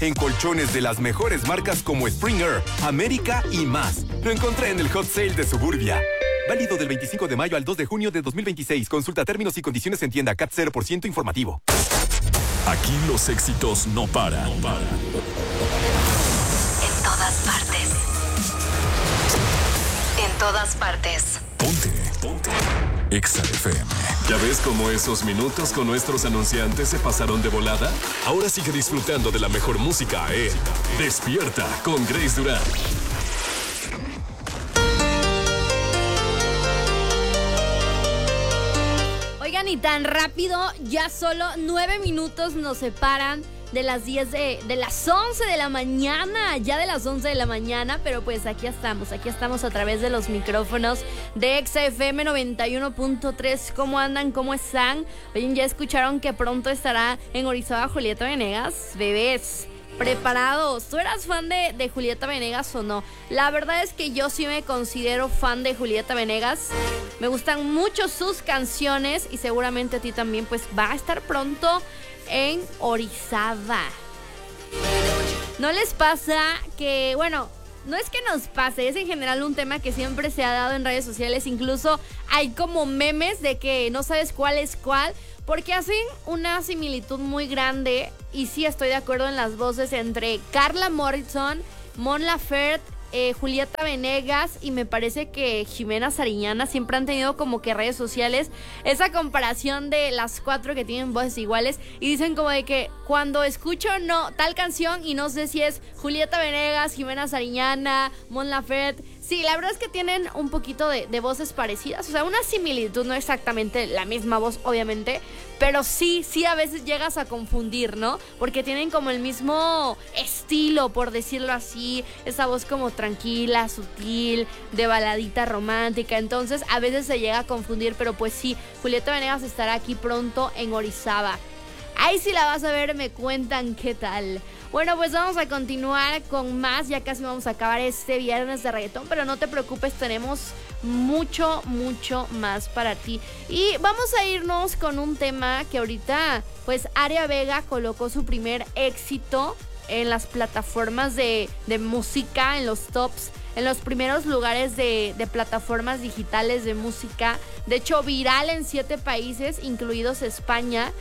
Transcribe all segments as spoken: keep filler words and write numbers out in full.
en colchones de las mejores marcas como Springer, América y más. Lo encontré en el Hot Sale de Suburbia. Válido del veinticinco de mayo al dos de junio de dos mil veintiséis. Consulta términos y condiciones en tienda. C A T cero por ciento informativo. Aquí los éxitos no paran. No paran. En todas partes. En todas partes. Ponte, ponte. Exa F M. ¿Ya ves cómo esos minutos con nuestros anunciantes se pasaron de volada? Ahora sigue disfrutando de la mejor música en Despierta con Grace Durán. Oigan, y tan rápido, ya solo nueve minutos nos separan de las diez de, de las once de la mañana, ya de las once de la mañana, pero pues aquí estamos, aquí estamos a través de los micrófonos de Exa F M noventa y uno punto tres. ¿Cómo andan? ¿Cómo están? Oye, ya escucharon que pronto estará en Orizaba Julieta Venegas. Bebés, preparados. ¿Tú eras fan de, de Julieta Venegas o no? La verdad es que yo sí me considero fan de Julieta Venegas. Me gustan mucho sus canciones y seguramente a ti también, pues va a estar pronto en Orizaba. ¿No les pasa que, bueno, no es que nos pase, es en general un tema que siempre se ha dado en redes sociales? Incluso hay como memes de que no sabes cuál es cuál, porque hacen una similitud muy grande. Y sí estoy de acuerdo en las voces entre Carla Morrison, Mon Laferte, eh, Julieta Venegas y me parece que Jimena Sariñana. Siempre han tenido como que redes sociales esa comparación de las cuatro que tienen voces iguales y dicen como de que cuando escucho no tal canción y no sé si es Julieta Venegas, Jimena Sariñana, Mon Laferte. Sí, la verdad es que tienen un poquito de, de voces parecidas, o sea, una similitud, no exactamente la misma voz, obviamente, pero sí, sí a veces llegas a confundir, ¿no? Porque tienen como el mismo estilo, por decirlo así, esa voz como tranquila, sutil, de baladita romántica, entonces a veces se llega a confundir, pero pues sí, Julieta Venegas estará aquí pronto en Orizaba. Ahí sí la vas a ver, me cuentan qué tal. Bueno, pues vamos a continuar con más, ya casi vamos a acabar este viernes de reggaetón, pero no te preocupes, tenemos mucho, mucho más para ti. Y vamos a irnos con un tema que ahorita, pues Aria Vega colocó su primer éxito en las plataformas de, de música, en los tops, en los primeros lugares de, de plataformas digitales de música. De hecho, viral en siete países, incluidos España.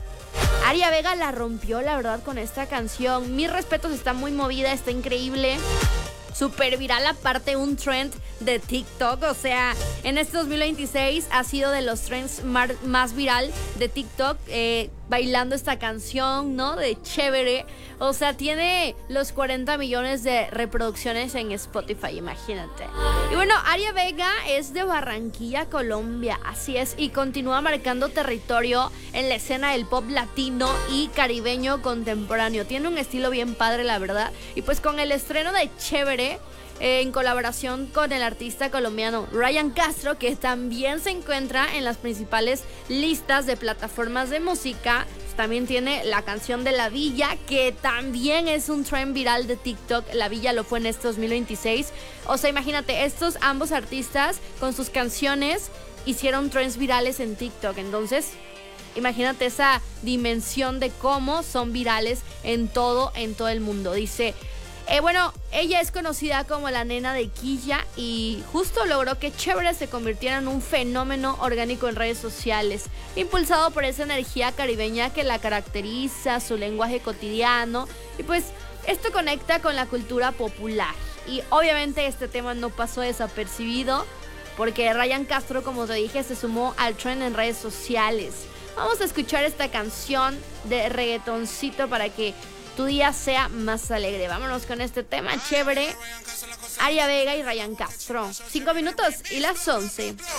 Aria Vega la rompió, la verdad, con esta canción. Mis respetos, está muy movida, está increíble. Súper viral, aparte un trend de TikTok. O sea, en este dos mil veintiséis ha sido de los trends más, más viral de TikTok, eh, bailando esta canción, ¿no? De Chévere. O sea, tiene los cuarenta millones de reproducciones en Spotify, imagínate. Y bueno, Aria Vega es de Barranquilla, Colombia, así es, y continúa marcando territorio en la escena del pop latino y caribeño contemporáneo. Tiene un estilo bien padre, la verdad. Y pues con el estreno de Chévere, Eh, en colaboración con el artista colombiano Ryan Castro, que también se encuentra en las principales listas de plataformas de música. También tiene la canción de La Villa, que también es un trend viral de TikTok. La Villa lo fue en este dos mil veintiséis. O sea, imagínate, estos ambos artistas con sus canciones hicieron trends virales en TikTok. Entonces, imagínate esa dimensión de cómo son virales en todo, en todo el mundo. Dice... Eh, bueno, ella es conocida como la nena de Quilla y justo logró que Chévere se convirtiera en un fenómeno orgánico en redes sociales, impulsado por esa energía caribeña que la caracteriza, su lenguaje cotidiano, y pues esto conecta con la cultura popular. Y obviamente este tema no pasó desapercibido porque Ryan Castro, como te dije, se sumó al trend en redes sociales. Vamos a escuchar esta canción de reggaetoncito para que tu día sea más alegre. Vámonos con este tema Chévere. Aria Vega y Ryan Castro. Cinco minutos y las once.